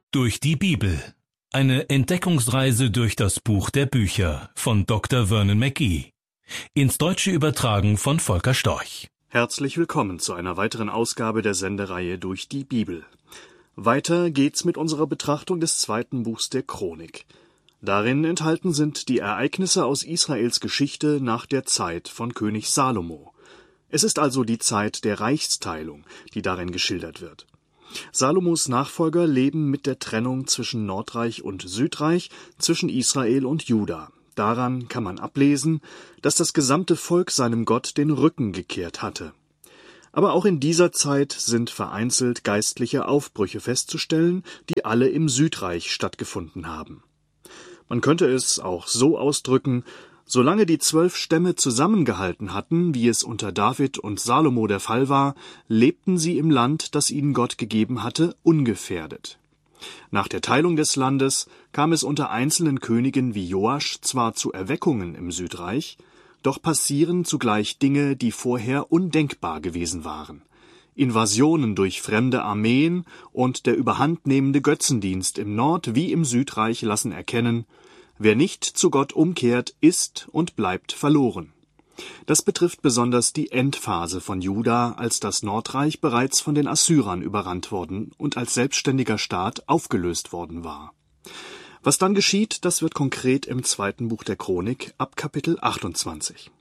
Durch die Bibel. Eine Entdeckungsreise durch das Buch der Bücher von Dr. Vernon McGee. Ins Deutsche übertragen von Volker Storch. Herzlich willkommen zu einer weiteren Ausgabe der Sendereihe Durch die Bibel. Weiter geht's mit unserer Betrachtung des zweiten Buchs der Chronik. Darin enthalten sind die Ereignisse aus Israels Geschichte nach der Zeit von König Salomo. Es ist also die Zeit der Reichsteilung, die darin geschildert wird. Salomos Nachfolger leben mit der Trennung zwischen Nordreich und Südreich, zwischen Israel und Juda. Daran kann man ablesen, dass das gesamte Volk seinem Gott den Rücken gekehrt hatte. Aber auch in dieser Zeit sind vereinzelt geistliche Aufbrüche festzustellen, die alle im Südreich stattgefunden haben. Man könnte es auch so ausdrücken: Solange die 12 Stämme zusammengehalten hatten, wie es unter David und Salomo der Fall war, lebten sie im Land, das ihnen Gott gegeben hatte, ungefährdet. Nach der Teilung des Landes kam es unter einzelnen Königen wie Joasch zwar zu Erweckungen im Südreich, doch passieren zugleich Dinge, die vorher undenkbar gewesen waren. Invasionen durch fremde Armeen und der überhandnehmende Götzendienst im Nord- wie im Südreich lassen erkennen: Wer nicht zu Gott umkehrt, ist und bleibt verloren. Das betrifft besonders die Endphase von Juda, als das Nordreich bereits von den Assyrern überrannt worden und als selbstständiger Staat aufgelöst worden war. Was dann geschieht, das wird konkret im zweiten Buch der Chronik ab Kapitel 28.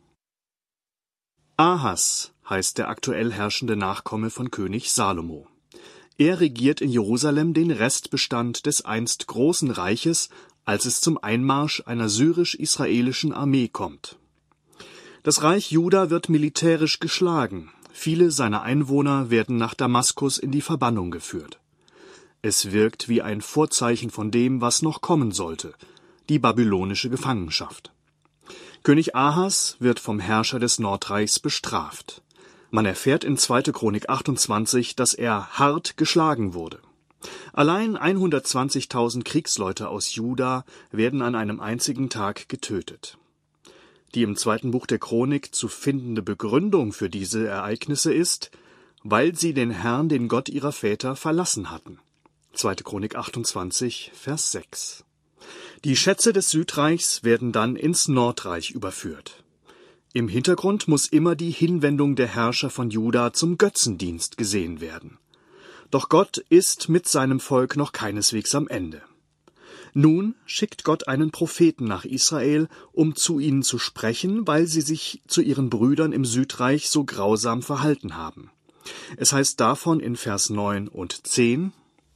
Ahas heißt der aktuell herrschende Nachkomme von König Salomo. Er regiert in Jerusalem den Restbestand des einst großen Reiches, als es zum Einmarsch einer syrisch-israelischen Armee kommt. Das Reich Juda wird militärisch geschlagen. Viele seiner Einwohner werden nach Damaskus in die Verbannung geführt. Es wirkt wie ein Vorzeichen von dem, was noch kommen sollte: die babylonische Gefangenschaft. König Ahas wird vom Herrscher des Nordreichs bestraft. Man erfährt in 2. Chronik 28, dass er hart geschlagen wurde. Allein 120.000 Kriegsleute aus Juda werden an einem einzigen Tag getötet. Die im zweiten Buch der Chronik zu findende Begründung für diese Ereignisse ist: weil sie den Herrn, den Gott ihrer Väter, verlassen hatten. 2. Chronik 28, Vers 6. Die Schätze des Südreichs werden dann ins Nordreich überführt. Im Hintergrund muss immer die Hinwendung der Herrscher von Juda zum Götzendienst gesehen werden. Doch Gott ist mit seinem Volk noch keineswegs am Ende. Nun schickt Gott einen Propheten nach Israel, um zu ihnen zu sprechen, weil sie sich zu ihren Brüdern im Südreich so grausam verhalten haben. Es heißt davon in Vers 9 und 10: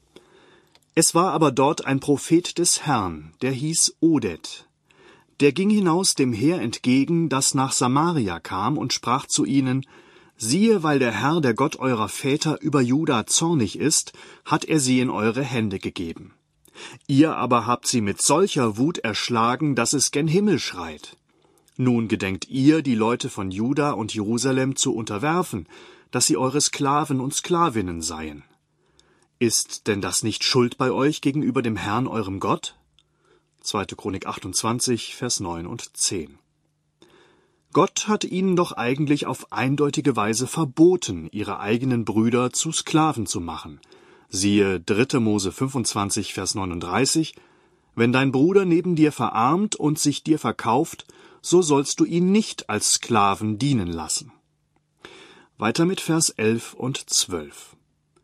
Es war aber dort ein Prophet des Herrn, der hieß Oded. Der ging hinaus dem Heer entgegen, das nach Samaria kam, und sprach zu ihnen: Siehe, weil der Herr, der Gott eurer Väter, über Juda zornig ist, hat er sie in eure Hände gegeben. Ihr aber habt sie mit solcher Wut erschlagen, dass es gen Himmel schreit. Nun gedenkt ihr, die Leute von Juda und Jerusalem zu unterwerfen, dass sie eure Sklaven und Sklavinnen seien. Ist denn das nicht Schuld bei euch gegenüber dem Herrn, eurem Gott? 2. Chronik 28, Vers 9 und 10. Gott hat ihnen doch eigentlich auf eindeutige Weise verboten, ihre eigenen Brüder zu Sklaven zu machen. Siehe 3. Mose 25, Vers 39: Wenn dein Bruder neben dir verarmt und sich dir verkauft, so sollst du ihn nicht als Sklaven dienen lassen. Weiter mit Vers 11 und 12.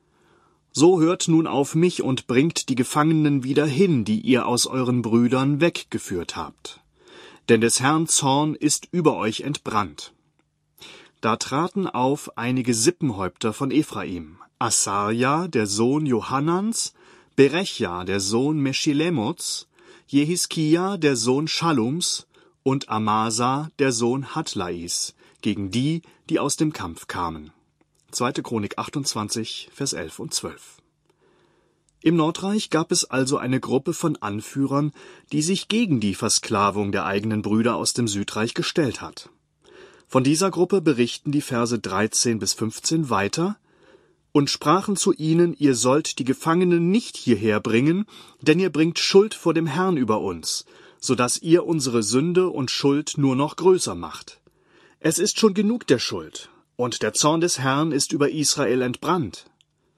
So hört nun auf mich und bringt die Gefangenen wieder hin, die ihr aus euren Brüdern weggeführt habt. Denn des Herrn Zorn ist über euch entbrannt. Da traten auf einige Sippenhäupter von Ephraim: Asaja, der Sohn Johanans, Berechja, der Sohn Meschilemots, Jehiskia, der Sohn Schallums, und Amasa, der Sohn Hadlais, gegen die, die aus dem Kampf kamen. 2. Chronik 28, Vers 11 und 12. Im Nordreich gab es also eine Gruppe von Anführern, die sich gegen die Versklavung der eigenen Brüder aus dem Südreich gestellt hat. Von dieser Gruppe berichten die Verse 13 bis 15 weiter: Und sprachen zu ihnen: Ihr sollt die Gefangenen nicht hierher bringen, denn ihr bringt Schuld vor dem Herrn über uns, so dass ihr unsere Sünde und Schuld nur noch größer macht. Es ist schon genug der Schuld, und der Zorn des Herrn ist über Israel entbrannt.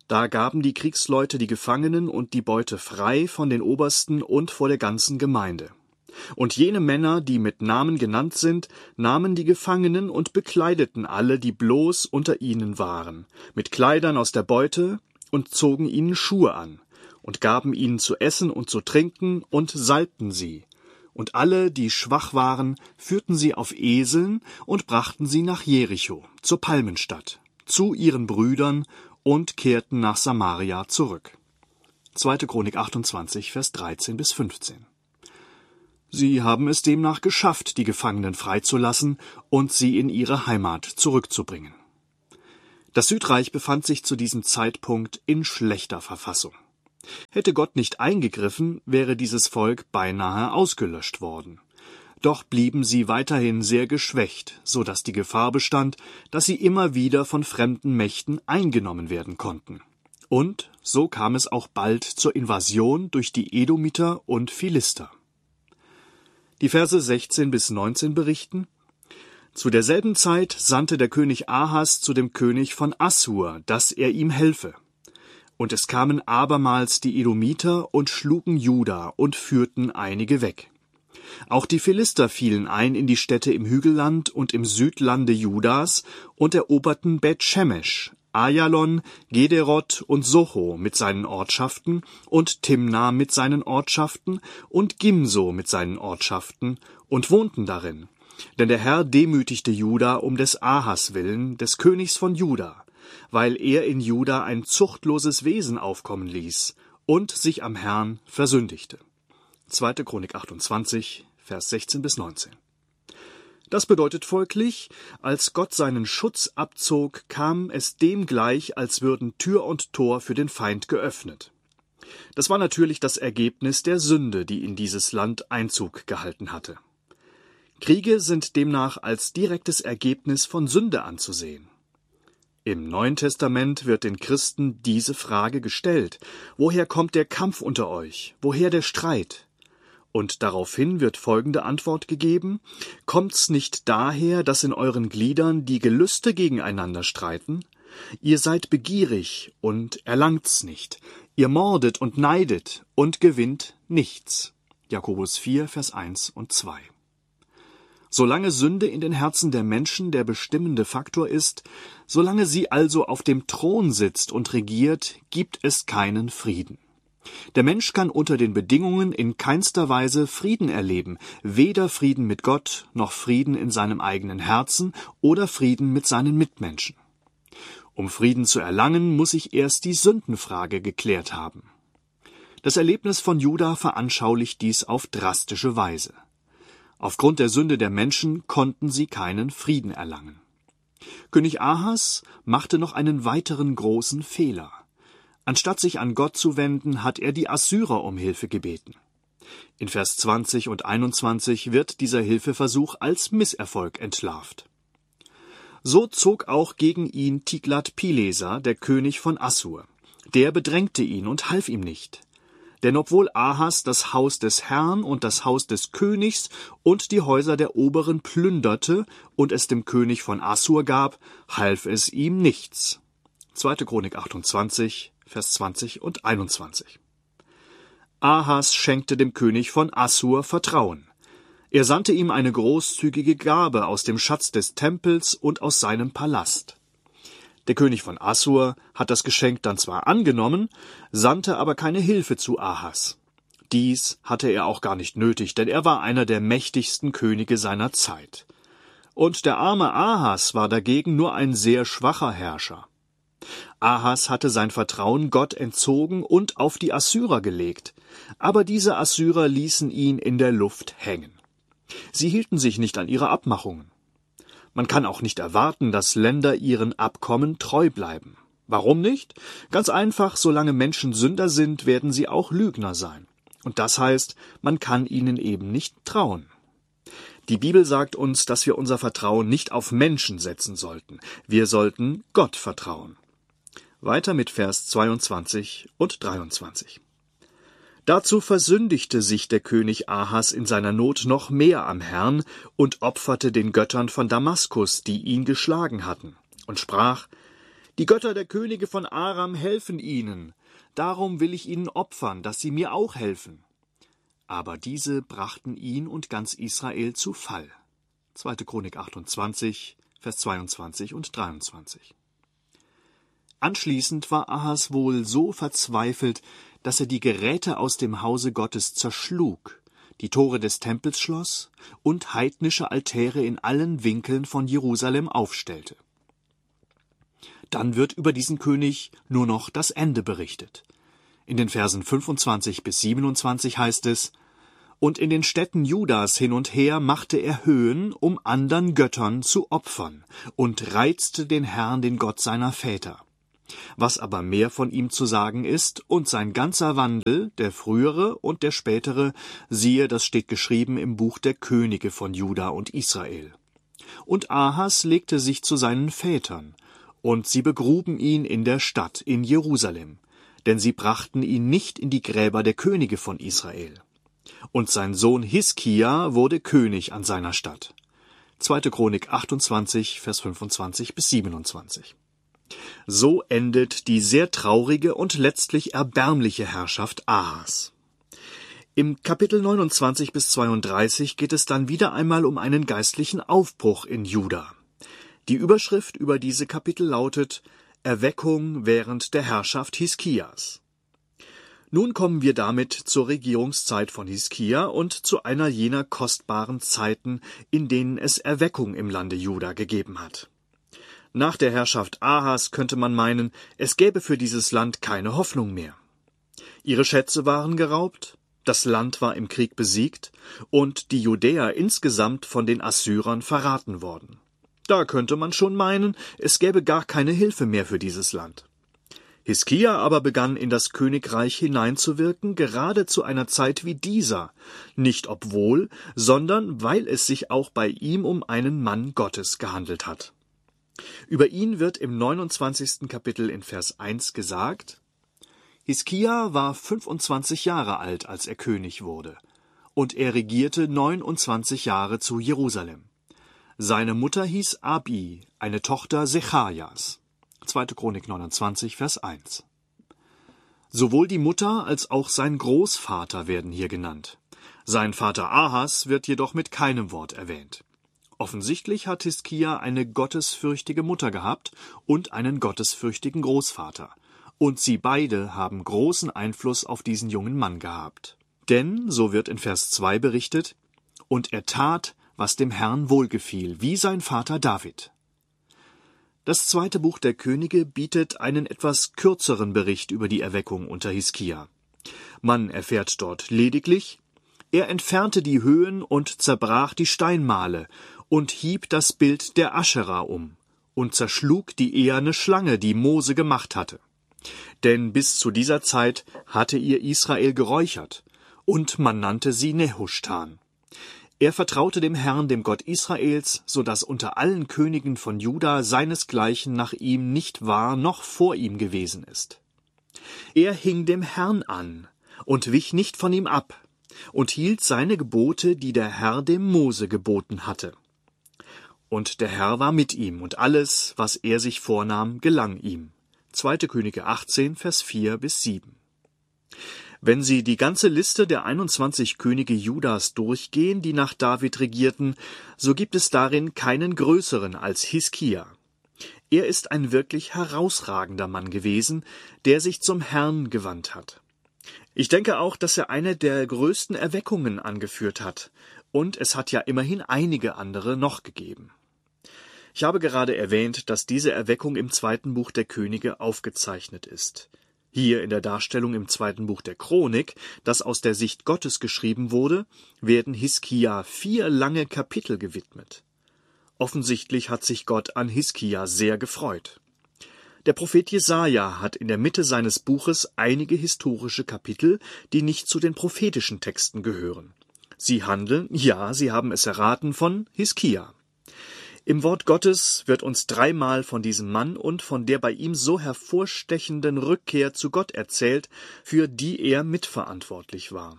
Da gaben die Kriegsleute die Gefangenen und die Beute frei von den Obersten und vor der ganzen Gemeinde. Und jene Männer, die mit Namen genannt sind, nahmen die Gefangenen und bekleideten alle, die bloß unter ihnen waren, mit Kleidern aus der Beute und zogen ihnen Schuhe an und gaben ihnen zu essen und zu trinken und salbten sie. Und alle, die schwach waren, führten sie auf Eseln und brachten sie nach Jericho, zur Palmenstadt, zu ihren Brüdern und kehrten nach Samaria zurück. 2. Chronik 28, Vers 13 bis 15. Sie haben es demnach geschafft, die Gefangenen freizulassen und sie in ihre Heimat zurückzubringen. Das Südreich befand sich zu diesem Zeitpunkt in schlechter Verfassung. Hätte Gott nicht eingegriffen, wäre dieses Volk beinahe ausgelöscht worden. Doch blieben sie weiterhin sehr geschwächt, so dass die Gefahr bestand, dass sie immer wieder von fremden Mächten eingenommen werden konnten. Und so kam es auch bald zur Invasion durch die Edomiter und Philister. Die Verse 16 bis 19 berichten: Zu derselben Zeit sandte der König Ahas zu dem König von Assur, dass er ihm helfe. Und es kamen abermals die Edomiter und schlugen Juda und führten einige weg. Auch die Philister fielen ein in die Städte im Hügelland und im Südlande Judas und eroberten Bet-Shemesh, Ajalon, Gederoth und Socho mit seinen Ortschaften und Timna mit seinen Ortschaften und Gimso mit seinen Ortschaften und wohnten darin. Denn der Herr demütigte Juda um des Ahas willen, des Königs von Juda, weil er in Juda ein zuchtloses Wesen aufkommen ließ und sich am Herrn versündigte. 2. Chronik 28, Vers 16 bis 19. Das bedeutet folglich, als Gott seinen Schutz abzog, kam es dem gleich, als würden Tür und Tor für den Feind geöffnet. Das war natürlich das Ergebnis der Sünde, die in dieses Land Einzug gehalten hatte. Kriege sind demnach als direktes Ergebnis von Sünde anzusehen. Im Neuen Testament wird den Christen diese Frage gestellt: Woher kommt der Kampf unter euch? Woher der Streit? Und daraufhin wird folgende Antwort gegeben: Kommt's nicht daher, dass in euren Gliedern die Gelüste gegeneinander streiten? Ihr seid begierig und erlangt's nicht. Ihr mordet und neidet und gewinnt nichts. Jakobus 4, Vers 1 und 2. Solange Sünde in den Herzen der Menschen der bestimmende Faktor ist, solange sie also auf dem Thron sitzt und regiert, gibt es keinen Frieden. Der Mensch kann unter den Bedingungen in keinster Weise Frieden erleben, weder Frieden mit Gott, noch Frieden in seinem eigenen Herzen oder Frieden mit seinen Mitmenschen. Um Frieden zu erlangen, muss sich erst die Sündenfrage geklärt haben. Das Erlebnis von Juda veranschaulicht dies auf drastische Weise. Aufgrund der Sünde der Menschen konnten sie keinen Frieden erlangen. König Ahas machte noch einen weiteren großen Fehler. Anstatt sich an Gott zu wenden, hat er die Assyrer um Hilfe gebeten. In Vers 20 und 21 wird dieser Hilfeversuch als Misserfolg entlarvt. So zog auch gegen ihn Tiglat-Pileser, der König von Assur. Der bedrängte ihn und half ihm nicht. Denn obwohl Ahas das Haus des Herrn und das Haus des Königs und die Häuser der Oberen plünderte und es dem König von Assur gab, half es ihm nichts. 2. Chronik 28, Vers 20 und 21. Ahas schenkte dem König von Assur Vertrauen. Er sandte ihm eine großzügige Gabe aus dem Schatz des Tempels und aus seinem Palast. Der König von Assur hat das Geschenk dann zwar angenommen, sandte aber keine Hilfe zu Ahas. Dies hatte er auch gar nicht nötig, denn er war einer der mächtigsten Könige seiner Zeit. Und der arme Ahas war dagegen nur ein sehr schwacher Herrscher. Ahas hatte sein Vertrauen Gott entzogen und auf die Assyrer gelegt, aber diese Assyrer ließen ihn in der Luft hängen. Sie hielten sich nicht an ihre Abmachungen. Man kann auch nicht erwarten, dass Länder ihren Abkommen treu bleiben. Warum nicht? Ganz einfach, solange Menschen Sünder sind, werden sie auch Lügner sein. Und das heißt, man kann ihnen eben nicht trauen. Die Bibel sagt uns, dass wir unser Vertrauen nicht auf Menschen setzen sollten. Wir sollten Gott vertrauen. Weiter mit Vers 22 und 23. Dazu versündigte sich der König Ahas in seiner Not noch mehr am Herrn und opferte den Göttern von Damaskus, die ihn geschlagen hatten, und sprach: Die Götter der Könige von Aram helfen ihnen, darum will ich ihnen opfern, dass sie mir auch helfen. Aber diese brachten ihn und ganz Israel zu Fall. 2. Chronik 28, Vers 22 und 23. Anschließend war Ahas wohl so verzweifelt, dass er die Geräte aus dem Hause Gottes zerschlug, die Tore des Tempels schloss und heidnische Altäre in allen Winkeln von Jerusalem aufstellte. Dann wird über diesen König nur noch das Ende berichtet. In den Versen 25 bis 27 heißt es: Und in den Städten Judas hin und her machte er Höhen, um andern Göttern zu opfern, und reizte den Herrn, den Gott seiner Väter. Was aber mehr von ihm zu sagen ist, und sein ganzer Wandel, der frühere und der spätere, siehe, das steht geschrieben im Buch der Könige von Juda und Israel. Und Ahas legte sich zu seinen Vätern, und sie begruben ihn in der Stadt, in Jerusalem, denn sie brachten ihn nicht in die Gräber der Könige von Israel. Und sein Sohn Hiskia wurde König an seiner Stadt. 2. Chronik 28, Vers 25 bis 27. So endet die sehr traurige und letztlich erbärmliche Herrschaft Ahas. Im Kapitel 29 bis 32 geht es dann wieder einmal um einen geistlichen Aufbruch in Juda. Die Überschrift über diese Kapitel lautet: Erweckung während der Herrschaft Hiskias. Nun kommen wir damit zur Regierungszeit von Hiskia und zu einer jener kostbaren Zeiten, in denen es Erweckung im Lande Juda gegeben hat. Nach der Herrschaft Ahas könnte man meinen, es gäbe für dieses Land keine Hoffnung mehr. Ihre Schätze waren geraubt, das Land war im Krieg besiegt und die Judäer insgesamt von den Assyrern verraten worden. Da könnte man schon meinen, es gäbe gar keine Hilfe mehr für dieses Land. Hiskia aber begann in das Königreich hineinzuwirken, gerade zu einer Zeit wie dieser, nicht obwohl, sondern weil es sich auch bei ihm um einen Mann Gottes gehandelt hat. Über ihn wird im 29. Kapitel in Vers 1 gesagt: Hiskia war 25 Jahre alt, als er König wurde, und er regierte 29 Jahre zu Jerusalem. Seine Mutter hieß Abi, eine Tochter Sechajas. 2. Chronik 29, Vers 1. Sowohl die Mutter als auch sein Großvater werden hier genannt. Sein Vater Ahas wird jedoch mit keinem Wort erwähnt. Offensichtlich hat Hiskia eine gottesfürchtige Mutter gehabt und einen gottesfürchtigen Großvater. Und sie beide haben großen Einfluss auf diesen jungen Mann gehabt. Denn, so wird in Vers 2 berichtet, und er tat, was dem Herrn wohlgefiel, wie sein Vater David. Das 2. Buch der Könige bietet einen etwas kürzeren Bericht über die Erweckung unter Hiskia. Man erfährt dort lediglich: Er entfernte die Höhen und zerbrach die Steinmale und hieb das Bild der Aschera um und zerschlug die eherne Schlange, die Mose gemacht hatte. Denn bis zu dieser Zeit hatte ihr Israel geräuchert, und man nannte sie Nehushtan. Er vertraute dem Herrn, dem Gott Israels, so dass unter allen Königen von Juda seinesgleichen nach ihm nicht war noch vor ihm gewesen ist. Er hing dem Herrn an und wich nicht von ihm ab und hielt seine Gebote, die der Herr dem Mose geboten hatte. Und der Herr war mit ihm, und alles, was er sich vornahm, gelang ihm. 2. Könige 18, Vers 4 bis 7. Wenn Sie die ganze Liste der 21 Könige Judas durchgehen, die nach David regierten, so gibt es darin keinen größeren als Hiskia. Er ist ein wirklich herausragender Mann gewesen, der sich zum Herrn gewandt hat. Ich denke auch, dass er eine der größten Erweckungen angeführt hat, und es hat ja immerhin einige andere noch gegeben. Ich habe gerade erwähnt, dass diese Erweckung im 2. Buch der Könige aufgezeichnet ist. Hier in der Darstellung im 2. Buch der Chronik, das aus der Sicht Gottes geschrieben wurde, werden Hiskia 4 lange Kapitel gewidmet. Offensichtlich hat sich Gott an Hiskia sehr gefreut. Der Prophet Jesaja hat in der Mitte seines Buches einige historische Kapitel, die nicht zu den prophetischen Texten gehören. Sie handeln, ja, Sie haben es erraten, von Hiskia. Im Wort Gottes wird uns 3-mal von diesem Mann und von der bei ihm so hervorstechenden Rückkehr zu Gott erzählt, für die er mitverantwortlich war.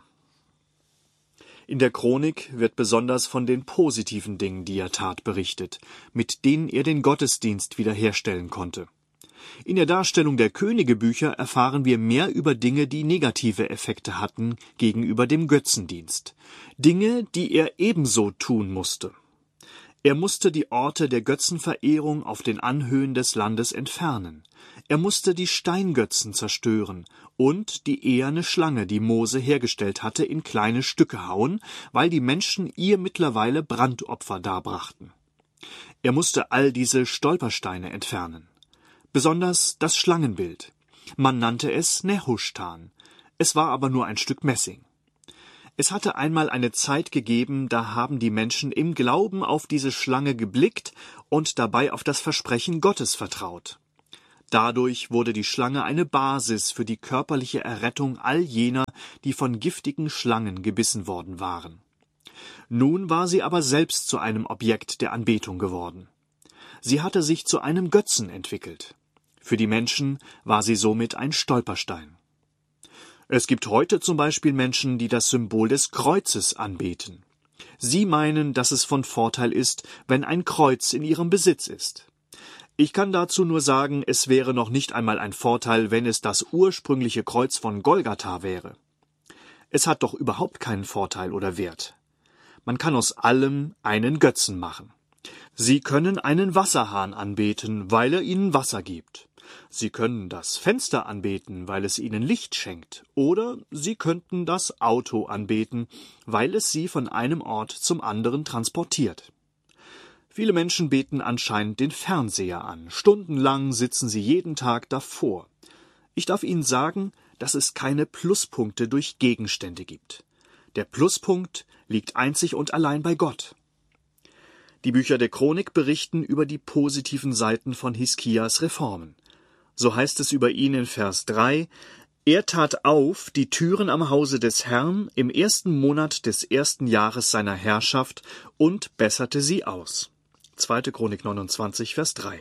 In der Chronik wird besonders von den positiven Dingen, die er tat, berichtet, mit denen er den Gottesdienst wiederherstellen konnte. In der Darstellung der Königebücher erfahren wir mehr über Dinge, die negative Effekte hatten gegenüber dem Götzendienst. Dinge, die er ebenso tun musste. Er musste die Orte der Götzenverehrung auf den Anhöhen des Landes entfernen. Er musste die Steingötzen zerstören und die eherne Schlange, die Mose hergestellt hatte, in kleine Stücke hauen, weil die Menschen ihr mittlerweile Brandopfer darbrachten. Er musste all diese Stolpersteine entfernen. Besonders das Schlangenbild. Man nannte es Nehushtan. Es war aber nur ein Stück Messing. Es hatte einmal eine Zeit gegeben, da haben die Menschen im Glauben auf diese Schlange geblickt und dabei auf das Versprechen Gottes vertraut. Dadurch wurde die Schlange eine Basis für die körperliche Errettung all jener, die von giftigen Schlangen gebissen worden waren. Nun war sie aber selbst zu einem Objekt der Anbetung geworden. Sie hatte sich zu einem Götzen entwickelt. Für die Menschen war sie somit ein Stolperstein. Es gibt heute zum Beispiel Menschen, die das Symbol des Kreuzes anbeten. Sie meinen, dass es von Vorteil ist, wenn ein Kreuz in ihrem Besitz ist. Ich kann dazu nur sagen, es wäre noch nicht einmal ein Vorteil, wenn es das ursprüngliche Kreuz von Golgatha wäre. Es hat doch überhaupt keinen Vorteil oder Wert. Man kann aus allem einen Götzen machen. Sie können einen Wasserhahn anbeten, weil er ihnen Wasser gibt. Sie können das Fenster anbeten, weil es ihnen Licht schenkt. Oder Sie könnten das Auto anbeten, weil es sie von einem Ort zum anderen transportiert. Viele Menschen beten anscheinend den Fernseher an. Stundenlang sitzen sie jeden Tag davor. Ich darf Ihnen sagen, dass es keine Pluspunkte durch Gegenstände gibt. Der Pluspunkt liegt einzig und allein bei Gott. Die Bücher der Chronik berichten über die positiven Seiten von Hiskias Reformen. So heißt es über ihn in Vers 3: Er tat auf die Türen am Hause des Herrn im 1. Monat des 1. Jahres seiner Herrschaft und besserte sie aus. 2. Chronik 29, Vers 3.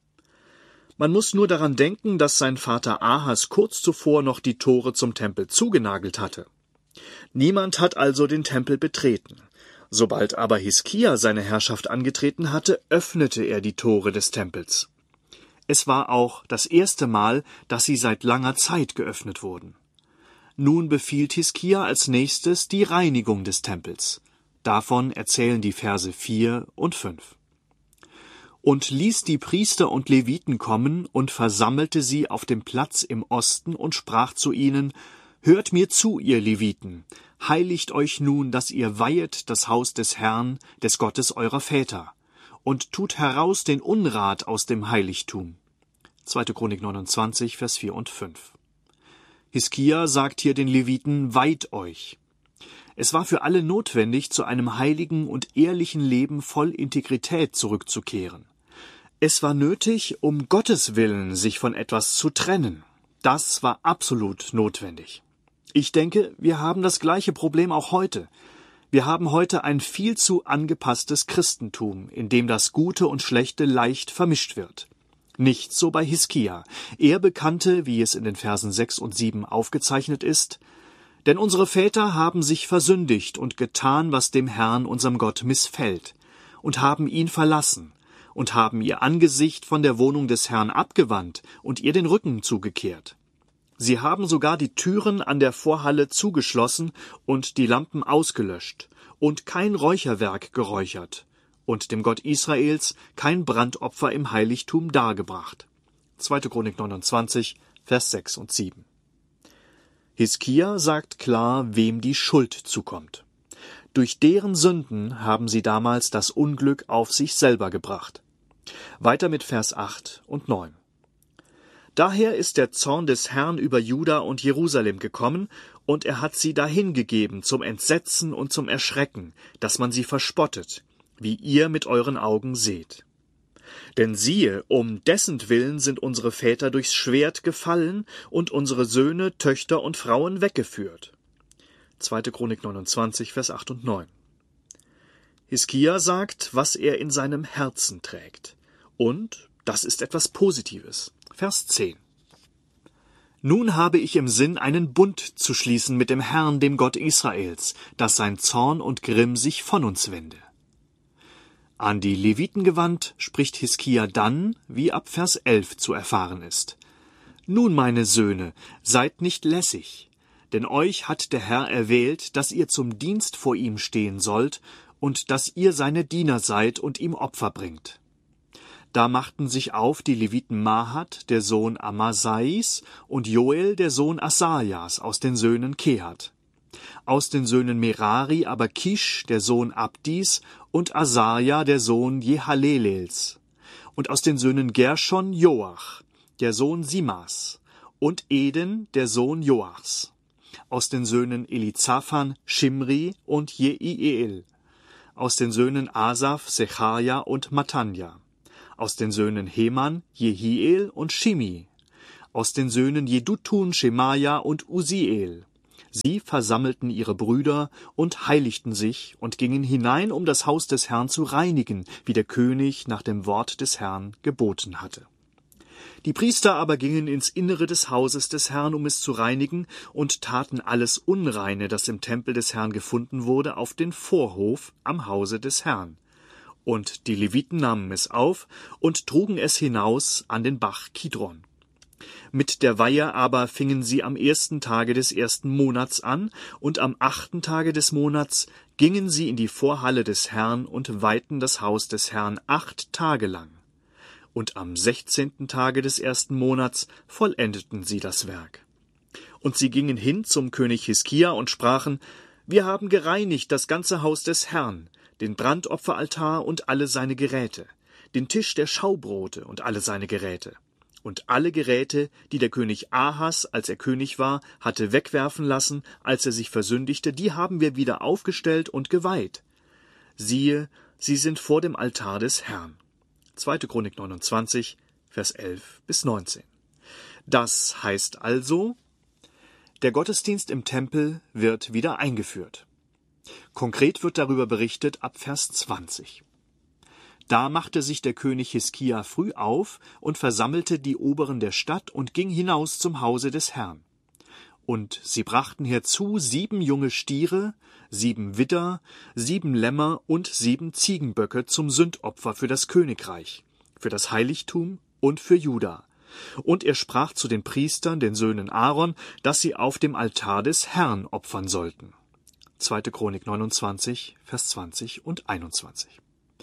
Man muss nur daran denken, dass sein Vater Ahas kurz zuvor noch die Tore zum Tempel zugenagelt hatte. Niemand hat also den Tempel betreten. Sobald aber Hiskia seine Herrschaft angetreten hatte, öffnete er die Tore des Tempels. Es war auch das erste Mal, dass sie seit langer Zeit geöffnet wurden. Nun befiehlt Hiskia als nächstes die Reinigung des Tempels. Davon erzählen die Verse 4 und 5. Und ließ die Priester und Leviten kommen und versammelte sie auf dem Platz im Osten und sprach zu ihnen: Hört mir zu, ihr Leviten, heiligt euch nun, dass ihr weihet das Haus des Herrn, des Gottes eurer Väter, und tut heraus den Unrat aus dem Heiligtum. 2. Chronik 29, Vers 4 und 5. Hiskia sagt hier den Leviten: Weiht euch. Es war für alle notwendig, zu einem heiligen und ehrlichen Leben voll Integrität zurückzukehren. Es war nötig, um Gottes Willen sich von etwas zu trennen. Das war absolut notwendig. Ich denke, wir haben das gleiche Problem auch heute. Wir haben heute ein viel zu angepasstes Christentum, in dem das Gute und Schlechte leicht vermischt wird. Nicht so bei Hiskia. Er bekannte, wie es in den Versen 6 und 7 aufgezeichnet ist: Denn unsere Väter haben sich versündigt und getan, was dem Herrn, unserem Gott, missfällt, und haben ihn verlassen, und haben ihr Angesicht von der Wohnung des Herrn abgewandt und ihr den Rücken zugekehrt. Sie haben sogar die Türen an der Vorhalle zugeschlossen und die Lampen ausgelöscht und kein Räucherwerk geräuchert und dem Gott Israels kein Brandopfer im Heiligtum dargebracht. 2. Chronik 29, Vers 6 und 7. Hiskia sagt klar, wem die Schuld zukommt. Durch deren Sünden haben sie damals das Unglück auf sich selber gebracht. Weiter mit Vers 8 und 9. Daher ist der Zorn des Herrn über Juda und Jerusalem gekommen, und er hat sie dahingegeben zum Entsetzen und zum Erschrecken, dass man sie verspottet, wie ihr mit euren Augen seht. Denn siehe, um dessentwillen sind unsere Väter durchs Schwert gefallen und unsere Söhne, Töchter und Frauen weggeführt. 2. Chronik 29, Vers 8 und 9. Hiskia sagt, was er in seinem Herzen trägt. Und das ist etwas Positives. Vers 10. Nun habe ich im Sinn, einen Bund zu schließen mit dem Herrn, dem Gott Israels, dass sein Zorn und Grimm sich von uns wende. An die Leviten gewandt, spricht Hiskia dann, wie ab Vers 11 zu erfahren ist. Nun, meine Söhne, seid nicht lässig, denn euch hat der Herr erwählt, dass ihr zum Dienst vor ihm stehen sollt und dass ihr seine Diener seid und ihm Opfer bringt. Da machten sich auf die Leviten Mahat, der Sohn Amasais, und Joel, der Sohn Asajas, aus den Söhnen Kehat. Aus den Söhnen Merari aber Kisch, der Sohn Abdis, und Asaja, der Sohn Jehalelels. Und aus den Söhnen Gershon Joach, der Sohn Simas, und Eden, der Sohn Joachs. Aus den Söhnen Elizaphan Shimri und Jeiel. Aus den Söhnen Asaph Sechaja und Matanja. Aus den Söhnen Heman Jehiel und Shimi. Aus den Söhnen Jedutun Schemaja und Uziel. Sie versammelten ihre Brüder und heiligten sich und gingen hinein, um das Haus des Herrn zu reinigen, wie der König nach dem Wort des Herrn geboten hatte. Die Priester aber gingen ins Innere des Hauses des Herrn, um es zu reinigen, und taten alles Unreine, das im Tempel des Herrn gefunden wurde, auf den Vorhof am Hause des Herrn. Und die Leviten nahmen es auf und trugen es hinaus an den Bach Kidron. Mit der Weihe aber fingen sie am 1. Tage des 1. Monats an, und am 8. Tage des Monats gingen sie in die Vorhalle des Herrn und weihten das Haus des Herrn 8 Tage lang. Und am 16. Tage des 1. Monats vollendeten sie das Werk. Und sie gingen hin zum König Hiskia und sprachen: Wir haben gereinigt das ganze Haus des Herrn, den Brandopferaltar und alle seine Geräte, den Tisch der Schaubrote und alle seine Geräte. Und alle Geräte, die der König Ahas, als er König war, hatte wegwerfen lassen, als er sich versündigte, die haben wir wieder aufgestellt und geweiht. Siehe, sie sind vor dem Altar des Herrn. 2. Chronik 29, Vers 11 bis 19. Das heißt also, der Gottesdienst im Tempel wird wieder eingeführt. Konkret wird darüber berichtet ab Vers 20. Da machte sich der König Hiskia früh auf und versammelte die Oberen der Stadt und ging hinaus zum Hause des Herrn. Und sie brachten herzu 7 junge Stiere, 7 Widder, 7 Lämmer und 7 Ziegenböcke zum Sündopfer für das Königreich, für das Heiligtum und für Juda. Und er sprach zu den Priestern, den Söhnen Aaron, dass sie auf dem Altar des Herrn opfern sollten. 2. Chronik 29, Vers 20 und 21.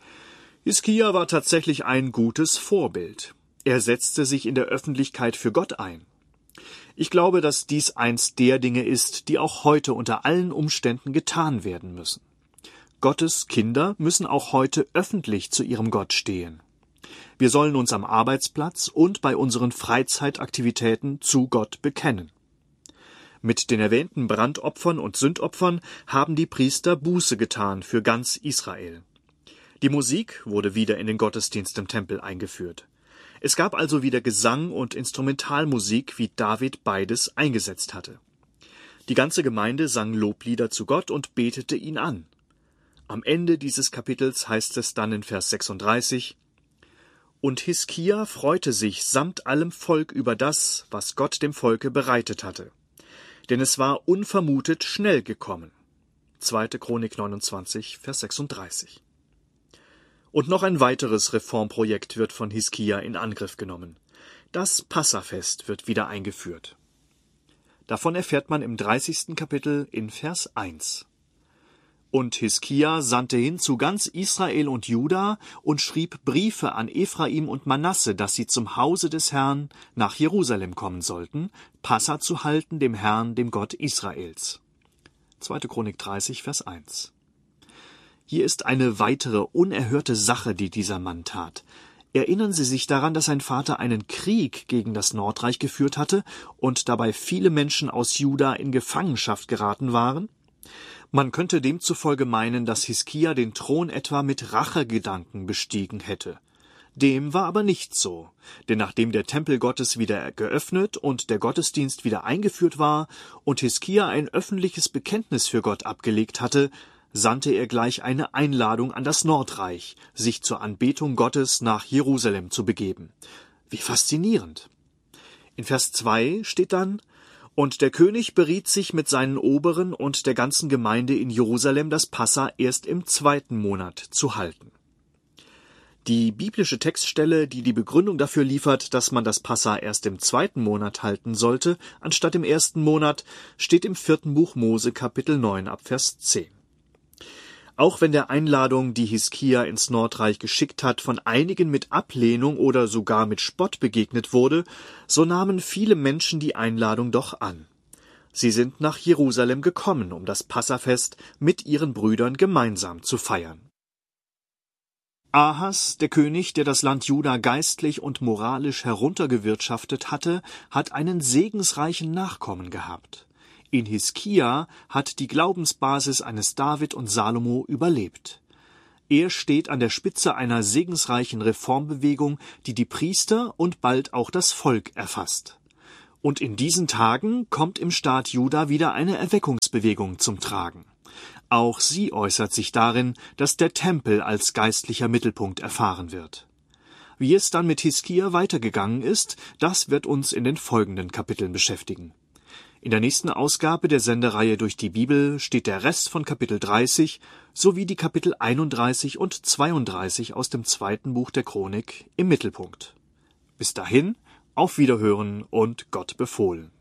Hiskia war tatsächlich ein gutes Vorbild. Er setzte sich in der Öffentlichkeit für Gott ein. Ich glaube, dass dies eins der Dinge ist, die auch heute unter allen Umständen getan werden müssen. Gottes Kinder müssen auch heute öffentlich zu ihrem Gott stehen. Wir sollen uns am Arbeitsplatz und bei unseren Freizeitaktivitäten zu Gott bekennen. Mit den erwähnten Brandopfern und Sündopfern haben die Priester Buße getan für ganz Israel. Die Musik wurde wieder in den Gottesdienst im Tempel eingeführt. Es gab also wieder Gesang und Instrumentalmusik, wie David beides eingesetzt hatte. Die ganze Gemeinde sang Loblieder zu Gott und betete ihn an. Am Ende dieses Kapitels heißt es dann in Vers 36: Und Hiskia freute sich samt allem Volk über das, was Gott dem Volke bereitet hatte. Denn es war unvermutet schnell gekommen. 2. Chronik 29, Vers 36. Und noch ein weiteres Reformprojekt wird von Hiskia in Angriff genommen. Das Passafest wird wieder eingeführt. Davon erfährt man im 30. Kapitel in Vers 1. Und Hiskia sandte hin zu ganz Israel und Juda und schrieb Briefe an Ephraim und Manasse, dass sie zum Hause des Herrn nach Jerusalem kommen sollten, Passa zu halten dem Herrn, dem Gott Israels. 2. Chronik 30, Vers 1. Hier ist eine weitere unerhörte Sache, die dieser Mann tat. Erinnern Sie sich daran, dass sein Vater einen Krieg gegen das Nordreich geführt hatte und dabei viele Menschen aus Juda in Gefangenschaft geraten waren? Man könnte demzufolge meinen, dass Hiskia den Thron etwa mit Rachegedanken bestiegen hätte. Dem war aber nicht so, denn nachdem der Tempel Gottes wieder geöffnet und der Gottesdienst wieder eingeführt war und Hiskia ein öffentliches Bekenntnis für Gott abgelegt hatte, sandte er gleich eine Einladung an das Nordreich, sich zur Anbetung Gottes nach Jerusalem zu begeben. Wie faszinierend! In Vers 2 steht dann: Und der König beriet sich mit seinen Oberen und der ganzen Gemeinde in Jerusalem, das Passa erst im 2. Monat zu halten. Die biblische Textstelle, die die Begründung dafür liefert, dass man das Passa erst im 2. Monat halten sollte, anstatt im 1. Monat, steht im 4. Buch Mose, Kapitel 9, ab Vers 10. Auch wenn der Einladung, die Hiskia ins Nordreich geschickt hat, von einigen mit Ablehnung oder sogar mit Spott begegnet wurde, so nahmen viele Menschen die Einladung doch an. Sie sind nach Jerusalem gekommen, um das Passafest mit ihren Brüdern gemeinsam zu feiern. Ahas, der König, der das Land Juda geistlich und moralisch heruntergewirtschaftet hatte, hat einen segensreichen Nachkommen gehabt. In Hiskia hat die Glaubensbasis eines David und Salomo überlebt. Er steht an der Spitze einer segensreichen Reformbewegung, die die Priester und bald auch das Volk erfasst. Und in diesen Tagen kommt im Staat Juda wieder eine Erweckungsbewegung zum Tragen. Auch sie äußert sich darin, dass der Tempel als geistlicher Mittelpunkt erfahren wird. Wie es dann mit Hiskia weitergegangen ist, das wird uns in den folgenden Kapiteln beschäftigen. In der nächsten Ausgabe der Sendereihe durch die Bibel steht der Rest von Kapitel 30 sowie die Kapitel 31 und 32 aus dem 2. Buch der Chronik im Mittelpunkt. Bis dahin, auf Wiederhören und Gott befohlen.